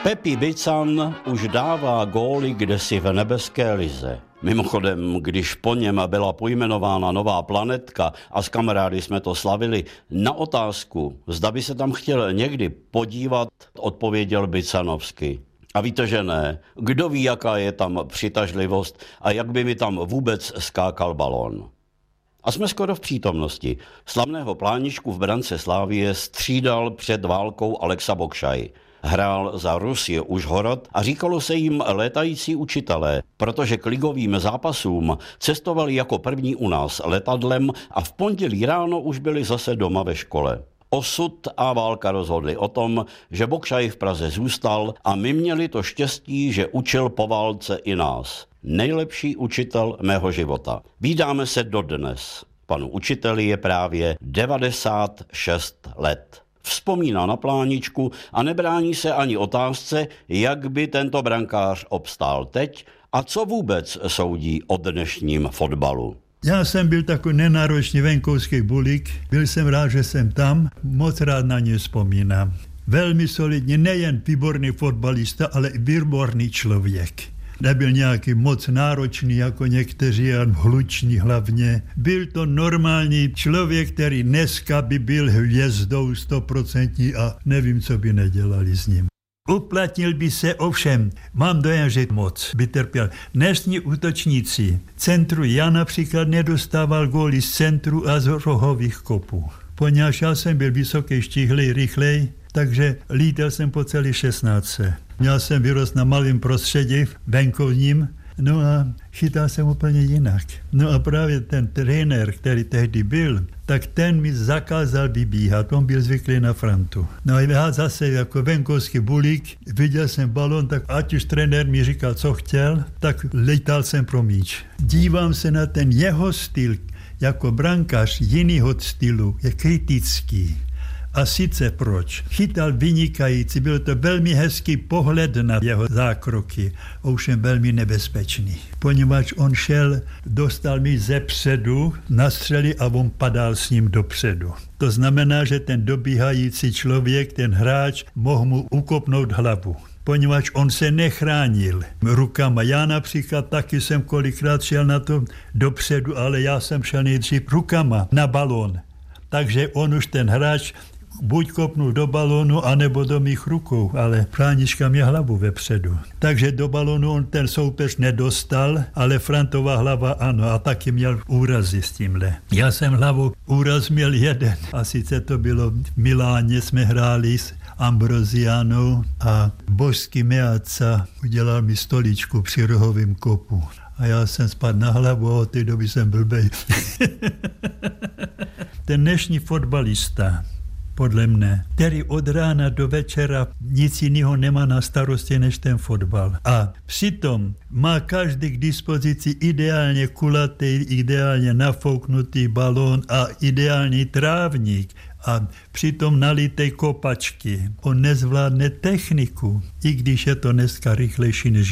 Pepi Bican už dává góly kdesi v nebeské lize. Mimochodem, když po něm byla pojmenována nová planetka a s kamarády jsme to slavili, na otázku, zda by se tam chtěl někdy podívat, odpověděl Bicanovsky. A víte, že ne. Kdo ví, jaká je tam přitažlivost a jak by mi tam vůbec skákal balón. A jsme skoro v přítomnosti. Slavného Pláničku v brance Slavie střídal před válkou Alexa Bokšaj. Hrál za Rusy Užhorod a říkalo se jim létající učitelé, protože k ligovým zápasům cestovali jako první u nás letadlem a v pondělí ráno už byli zase doma ve škole. Osud a válka rozhodli o tom, že Bokšaj v Praze zůstal a my měli to štěstí, že učil po válce i nás. Nejlepší učitel mého života. Vídáme se dodnes. Panu učiteli je právě 96 let. Vzpomíná na Pláničku a nebrání se ani otázce, jak by tento brankář obstál teď a co vůbec soudí o dnešním fotbalu. Já jsem byl takový nenáročný venkovský bulík, byl jsem rád, že jsem tam, moc rád na ně vzpomínám. Velmi solidní, nejen výborný fotbalista, ale i výborný člověk. Nebyl nějaký moc náročný, jako někteří, a hluční hlavně. Byl to normální člověk, který dneska by byl hvězdou 100% a nevím, co by nedělali s ním. Uplatnil by se ovšem, mám dojem, že moc by trpěl. Dnešní útočníci centru, já například nedostával góly z centru a z rohových kopů. Poněvadž já jsem byl vysoký, štíhlej, rychlej, takže lítal jsem po celý 16. Měl jsem vyrost na malém prostředí, venkovním, no a chytal jsem úplně jinak. No a právě ten trenér, který tehdy byl, tak ten mi zakázal vybíhat, on byl zvyklý na frontu. No a já zase jako venkovský bulík, viděl jsem balón, tak ať už trenér mi říkal, co chtěl, tak letal jsem pro míč. Dívám se na ten jeho styl, jako brankář jiného stylu, je kritický. A sice proč? Chytal vynikající, byl to velmi hezký pohled na jeho zákroky, ovšem velmi nebezpečný. Poněvadž on šel, dostal mi ze předu, nastřeli a on padal s ním dopředu. To znamená, že ten dobíhající člověk, ten hráč, mohl mu ukopnout hlavu. Poněvadž on se nechránil rukama. Já například taky jsem kolikrát šel na to dopředu, ale já jsem šel nejdřív rukama na balón. Takže on už ten hráč buď kopnul do balónu, anebo do mých rukou, ale Plánička měl hlavu vepředu. Takže do balónu on ten soupeř nedostal, ale Frantová hlava ano, a taky měl úrazy s tímhle. Já jsem hlavu úraz měl jeden, a sice to bylo v Miláně, jsme hráli s Ambrozianou a božský Meazza udělal mi stoličku při rohovém kopu. A já jsem spadl na hlavu a od té doby jsem blbej. Ten dnešní fotbalista, podle mne, který od rána do večera nic jiného nemá na starosti než ten fotbal. A přitom má každý k dispozici ideálně kulatý, ideálně nafouknutý balón a ideální trávník a přitom nalitej kopačky. On nezvládne techniku, i když je to dneska rychlejší než